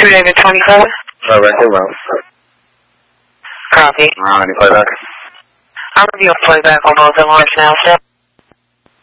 2 David 27. Alright, hey, well. Copy. Any playback? I'm reviewing playback on both of Lawrence now, sir.